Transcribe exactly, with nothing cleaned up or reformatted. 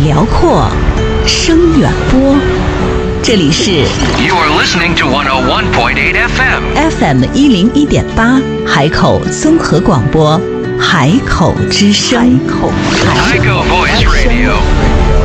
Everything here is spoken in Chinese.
辽阔，声远播。这里是 You are listening to one oh one point eight F M F M 一零一点八海口综合广播，海口之声。海口海口 Voice Radio